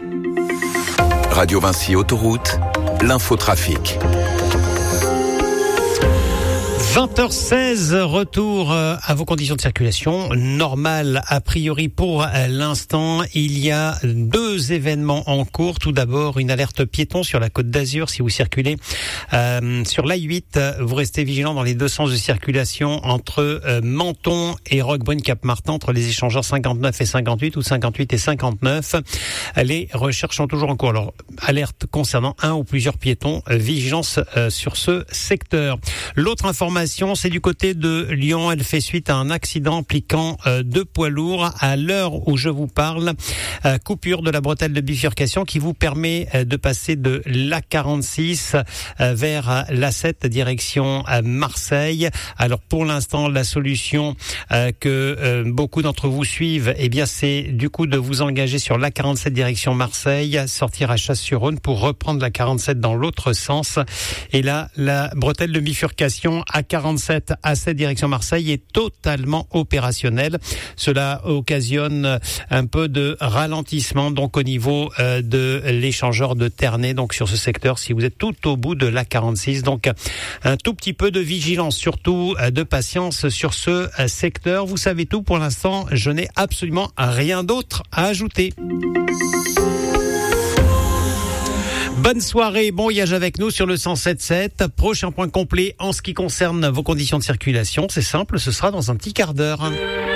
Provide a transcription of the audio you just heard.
Radio Vinci Autoroute, l'infotrafic. 20h16, retour à vos conditions de circulation. Normal a priori pour l'instant. Il y a 2 événements en cours. Tout d'abord, une alerte piéton sur la Côte d'Azur. Si vous circulez sur l'A8, vous restez vigilant dans les 2 sens de circulation entre Menton et Roquebrune-Cap-Martin, entre les échangeurs 59 et 58 ou 58 et 59. Les recherches sont toujours en cours. Alors, alerte concernant un ou plusieurs piétons. Vigilance sur ce secteur. L'autre information, c'est du côté de Lyon. Elle fait suite à un accident impliquant 2 poids lourds. À l'heure où je vous parle, coupure de la bretelle de bifurcation qui vous permet de passer de l'A46 vers l'A7 direction Marseille. Alors pour l'instant, la solution que beaucoup d'entre vous suivent, eh bien c'est du coup de vous engager sur l'A47 direction Marseille, sortir à Chasse-sur-Rhône pour reprendre la 47 dans l'autre sens. Et là, la bretelle de bifurcation A47 A7 direction Marseille est totalement opérationnelle. Cela occasionne un peu de ralentissement donc au niveau de l'échangeur de Ternay, donc sur ce secteur si vous êtes tout au bout de l'A46. Donc un tout petit peu de vigilance, surtout de patience sur ce secteur. Vous savez tout pour l'instant, je n'ai absolument rien d'autre à ajouter. Bonne soirée, bon voyage avec nous sur le 107.7. Prochain point complet en ce qui concerne vos conditions de circulation, c'est simple, ce sera dans un petit quart d'heure.